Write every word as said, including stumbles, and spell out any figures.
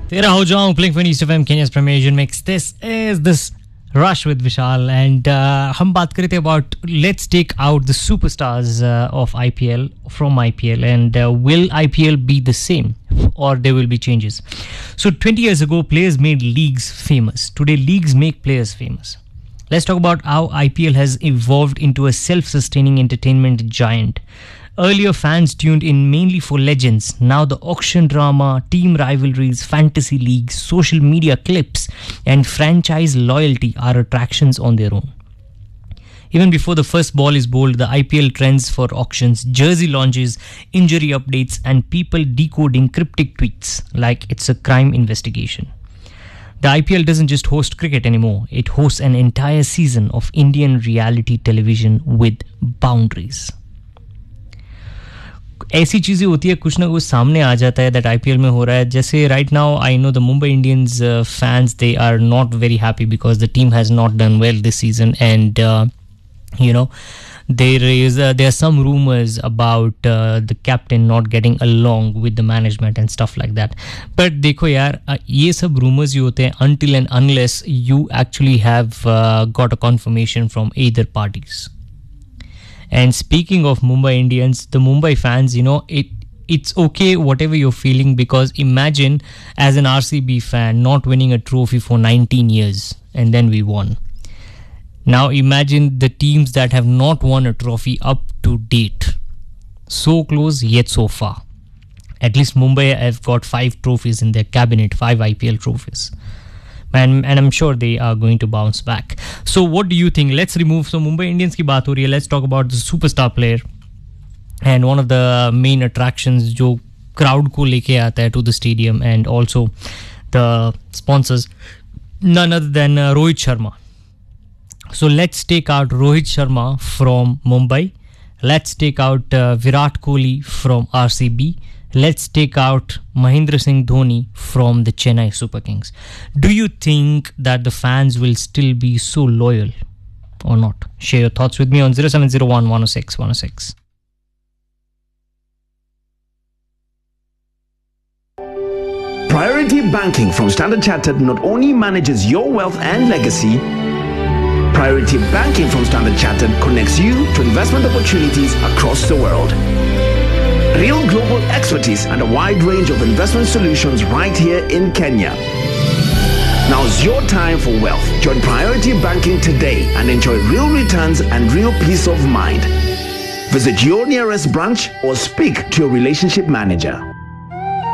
तेरा हो जाऊं playing for East F M, Kenya's premier Asian mix. This is this Rush with Vishal, and uh, हम बात कर रहे थे about let's take out the superstars uh, of I P L from I P L, and uh, will I P L be the same or there will be changes? So twenty years ago, players made leagues famous. Today, leagues make players famous. Let's talk about how I P L has evolved into a self-sustaining entertainment giant. Earlier, fans tuned in mainly for legends. Now, the auction drama, team rivalries, fantasy leagues, social media clips, and franchise loyalty are attractions on their own. Even before the first ball is bowled, the I P L trends for auctions, jersey launches, injury updates, and people decoding cryptic tweets like it's a crime investigation. The I P L doesn't just host cricket anymore. It hosts an entire season of Indian reality television with boundaries. ऐसी चीज़ें होती है, कुछ ना कुछ सामने आ जाता है that I P L में हो रहा है. जैसे right now I know the Mumbai Indians uh, fans, they are not very happy because the team has not done well this season, and uh, you know there is uh, there are some rumors about uh, the captain not getting along with the management and stuff like that. But देखो यार, uh, ये सब rumors ही होते हैं until and unless you actually have uh, got a confirmation from either parties. And speaking of Mumbai Indians, the Mumbai fans, you know, it it's okay whatever you're feeling, because imagine as an R C B fan not winning a trophy for nineteen years and then we won. Now imagine the teams that have not won a trophy up to date. So close yet so far. At least Mumbai have got five trophies in their cabinet, five I P L trophies. And, and I'm sure they are going to bounce back. So what do you think? Let's remove, so Mumbai Indians ki baat ho rahi hai. Let's talk about the superstar player and one of the main attractions jo crowd ko leke aata hai to the stadium, and also the sponsors, none other than uh, Rohit Sharma. So let's take out Rohit Sharma from Mumbai. Let's take out uh, Virat Kohli from R C B. Let's take out Mahendra Singh Dhoni from the Chennai Super Kings. Do you think that the fans will still be so loyal or not? Share your thoughts with me on zero seven zero one one oh six one oh six. Priority Banking from Standard Chartered not only manages your wealth and legacy, Priority Banking from Standard Chartered connects you to investment opportunities across the world. Real global expertise and a wide range of investment solutions right here in Kenya. Now's your time for wealth. Join Priority Banking today and enjoy real returns and real peace of mind. Visit your nearest branch or speak to your relationship manager.